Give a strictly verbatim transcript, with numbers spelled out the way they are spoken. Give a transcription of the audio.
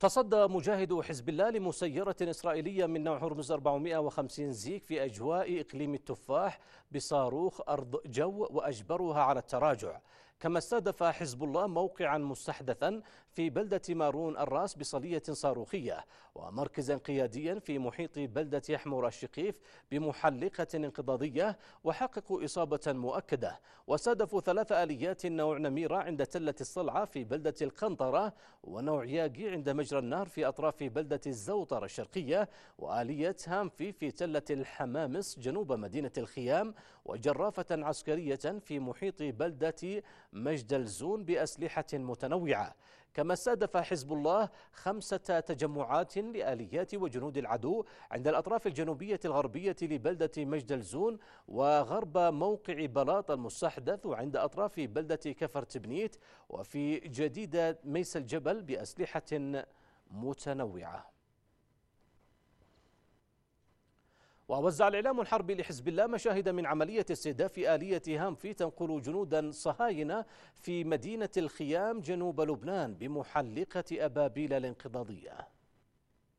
تصدى مجاهدو حزب الله لمسيرة إسرائيلية من نوع هرمز أربعمائة وخمسين زيك في أجواء إقليم التفاح بصاروخ أرض جو وأجبرها على التراجع. كما استهدف حزب الله موقعا مستحدثا في بلدة مارون الراس بصلية صاروخية ومركزا قياديا في محيط بلدة حمور الشقيف بمحلقة انقضاضية وحققوا إصابة مؤكدة. واستهدفوا ثلاث آليات نوع نميرة عند تلة الصلعة في بلدة القنطرة ونوع ياقي عند مجرى النهر في أطراف بلدة الزوطرة الشرقية وآلية هامفي في تلة الحمامس جنوب مدينة الخيام وجرافة عسكرية في محيط بلدة مجد الزون بأسلحة متنوعة. كما استهدف حزب الله خمسة تجمعات لآليات وجنود العدو عند الأطراف الجنوبية الغربية لبلدة مجد الزون وغرب موقع بلاط المستحدث وعند أطراف بلدة كفر تبنيت وفي جديدة ميس الجبل بأسلحة متنوعة. ووزع الإعلام الحربي لحزب الله مشاهد من عملية استهداف آلية هامفي تنقل جنودا صهاينة في مدينة الخيام جنوب لبنان بمحلقة أبابيل الانقضاضية.